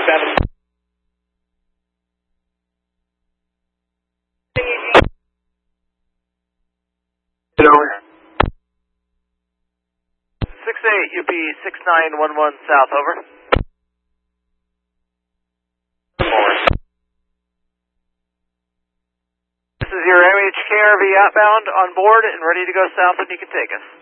7. Over. 68 UP 6911 South, over. This is your MHKRV outbound on board and ready to go south when you can take us.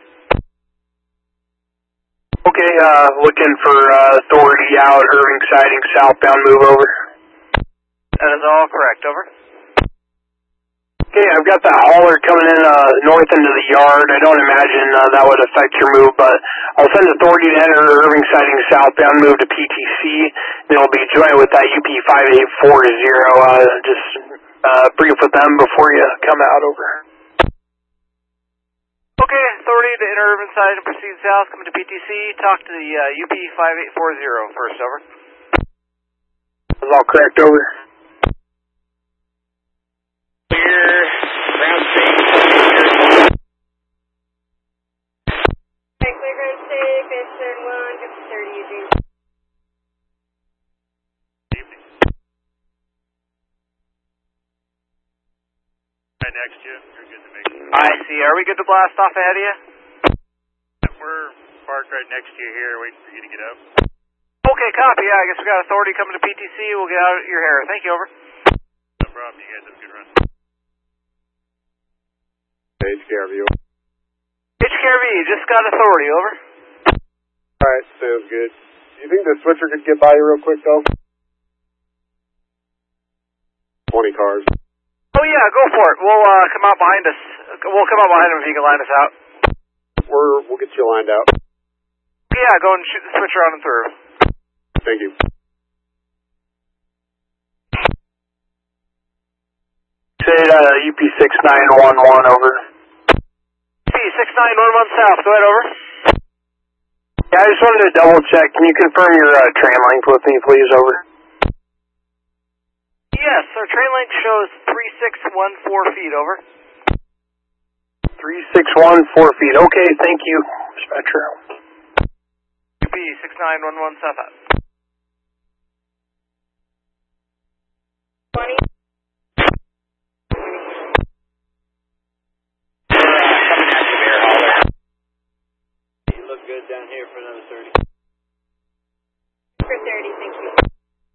Okay, looking for authority out, Irving siding, southbound, move over. That is all correct, over. Okay, I've got the hauler coming in north into the yard. I don't imagine that would affect your move, but I'll send authority to enter Irving siding southbound, move to PTC. And it'll be joined with that UP 5840. Just brief with them before you come out, over. Okay, authority to enter Irving siding and proceed south, coming to PTC. Talk to the UP 5840 first, over. That's all correct, over. Clear, ground state. Clear ground state, base turn 1, 5030 Eugene. Right next to you, you're good to make it. I see. Are we good to blast off ahead of you? We're parked right next to you here, waiting for you to get up. Okay, copy. Yeah, I guess we got authority coming to PTC. We'll get out your hair. Thank you, over. No problem, you guys have a good run. HKRV. HKRV, just got authority, over. Alright, sounds good. Do you think the switcher could get by you real quick, though? 20 cars. Oh, yeah, go for it. We'll come out behind us. We'll come out behind him if you can line us out. We'll get you lined out. Yeah, go and shoot the switcher on and through. Thank you. Say UP 6911, over. UP 6911 South, go ahead, over. Yeah, I just wanted to double check. Can you confirm your train length with me, please, over? Yes, our train length shows 3614 feet, over. 3614 feet. Okay, thank you, Spectrum. UP 6911 South out. 20.